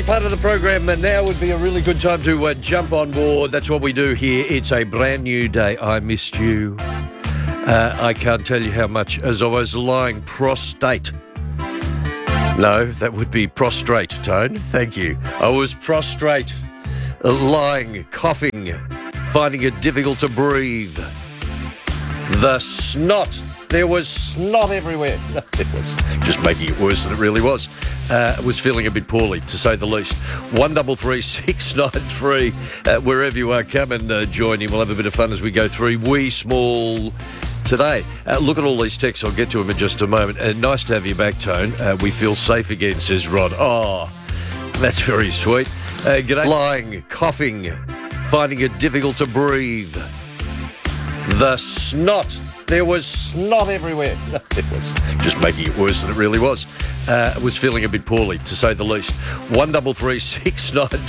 part of the program, and now would be a really good time to jump on board. That's what we do here. It's a brand new day. I missed you. I can't tell you how much, as I was lying prostrate. No, that would be prostrate, Tone. Thank you. I was prostrate, lying, coughing, finding it difficult to breathe. The snot. There was snot everywhere. It was just making it worse than it really was. I was feeling a bit poorly, to say the least. 133 693. Wherever you are, come and join in. We'll have a bit of fun as we go through wee small today. Look at all these texts. I'll get to them in just a moment. Nice to have you back, Tone. We feel safe again, says Rod. Oh, that's very sweet. G'day. Lying, coughing, finding it difficult to breathe. The snot. There was snot everywhere. It was just making it worse than it really was. I was feeling a bit poorly, to say the least. 133 693.